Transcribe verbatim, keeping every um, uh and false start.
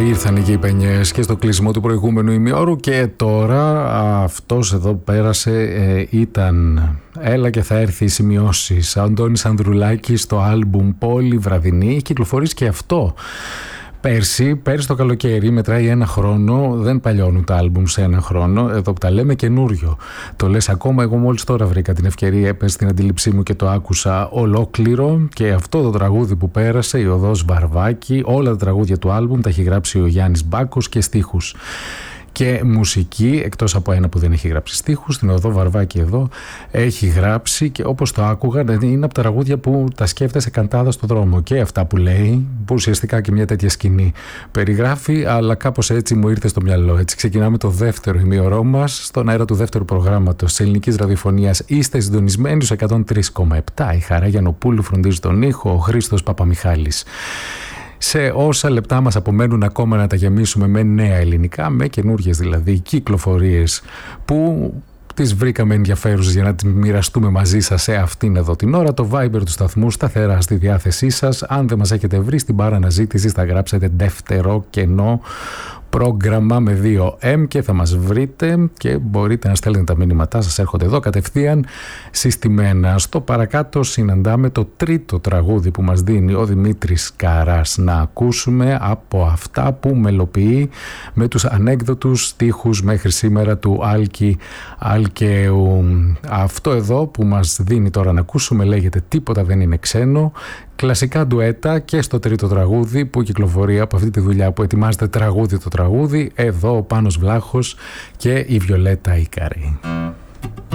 ήρθαν και οι πενιές και στο κλείσιμο του προηγούμενου ημιώρου και τώρα αυτός εδώ πέρασε, ε, ήταν «Έλα και θα έρθει» οι σημειώσεις. Αντώνης Ανδρουλάκης στο άλμπουμ «Πόλη Βραδινή». Έχει κυκλοφορήσει και αυτό πέρσι, πέρσι το καλοκαίρι, μετράει ένα χρόνο, δεν παλιώνουν τα άλμπουμ σε ένα χρόνο, εδώ που τα λέμε καινούριο. Το λες ακόμα, εγώ μόλις τώρα βρήκα την ευκαιρία, έπεσε στην αντίληψή μου και το άκουσα ολόκληρο και αυτό το τραγούδι που πέρασε, η Οδός Βαρβάκη, όλα τα τραγούδια του άλμπουμ τα έχει γράψει ο Γιάννης Μπάκος και στίχους. Και μουσική, εκτός από ένα που δεν έχει γράψει στίχους, την Οδό Βαρβάκη εδώ έχει γράψει και όπως το άκουγα είναι από τα τραγούδια που τα σκέφτεσαι καντάδα στο δρόμο και αυτά που λέει, που ουσιαστικά και μια τέτοια σκηνή περιγράφει, αλλά κάπως έτσι μου ήρθε στο μυαλό. Έτσι ξεκινάμε το δεύτερο ημίωρό μας στον αέρα του δεύτερου προγράμματος της ελληνικής ραδιοφωνίας. Είστε συντονισμένοι στους εκατόν τρία κόμμα επτά. Η Χαρά Γιαννοπούλου φροντίζει τον ήχο, ο Χρήστος Παπαμιχάλης. Σε όσα λεπτά μας απομένουν ακόμα να τα γεμίσουμε με νέα ελληνικά, με καινούργιες δηλαδή κυκλοφορίες που τις βρήκαμε ενδιαφέρουσες για να τις μοιραστούμε μαζί σας σε αυτήν εδώ την ώρα. Το Viber του σταθμού σταθερά στη διάθεσή σας. Αν δεν μας έχετε βρει στην παραναζήτηση θα γράψετε δεύτερο κενό πρόγραμμα με δύο εμ και θα μας βρείτε και μπορείτε να στέλνετε τα μηνύματά σας, έρχονται εδώ κατευθείαν συστημένα. Στο παρακάτω συναντάμε το τρίτο τραγούδι που μας δίνει ο Δημήτρης Καράς να ακούσουμε από αυτά που μελοποιεί με τους ανέκδοτους στίχους μέχρι σήμερα του Άλκη Αλκαίου. Αυτό εδώ που μας δίνει τώρα να ακούσουμε λέγεται «Τίποτα δεν είναι ξένο». Κλασικά ντουέτα και στο τρίτο τραγούδι που κυκλοφορεί από αυτή τη δουλειά που ετοιμάζεται τραγούδι το τραγούδι. Εδώ ο Πάνος Βλάχος και η Βιολέτα Ικαρή.